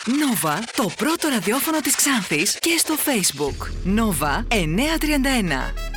Nova, το πρώτο ραδιόφωνο της Ξάνθης και στο Facebook. Nova 931.